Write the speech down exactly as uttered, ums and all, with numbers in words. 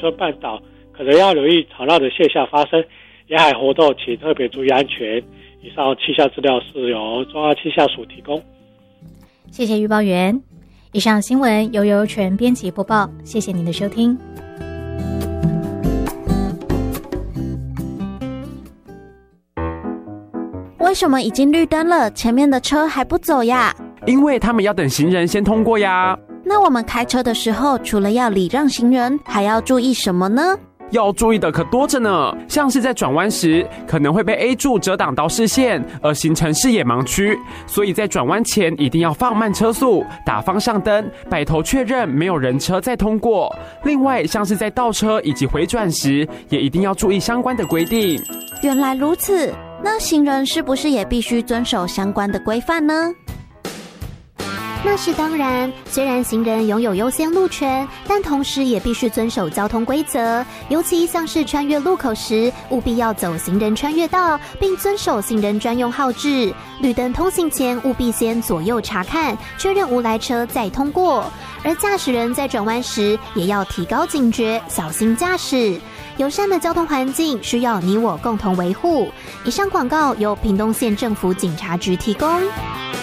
村半岛可能要留意吵闹的现象发生，沿海活动请特别注意安全。以上气象资料是由中央气象署提供。 谢谢预报员。以上新闻由由全编辑播报，谢谢您的收听。 为什么已经绿灯了，前面的车还不走呀？ 因为他们要等行人先通过呀。 那我们开车的时候，除了要礼让行人，还要注意什么呢？ 要注意的可多着呢，像是在转弯时可能会被 A 柱遮挡到视线，而形成视野盲区，所以在转弯前一定要放慢车速，打方向灯，摆头确认没有人车再通过。另外，像是在倒车以及回转时，也一定要注意相关的规定。 原来如此，那行人是不是也必须遵守相关的规范呢？ 那是当然，虽然行人拥有优先路权，但同时也必须遵守交通规则，尤其像是穿越路口时，务必要走行人穿越道，并遵守行人专用号志。绿灯通行前，务必先左右查看，确认无来车再通过。而驾驶人在转弯时，也要提高警觉，小心驾驶。友善的交通环境需要你我共同维护。以上广告由屏东县政府警察局提供。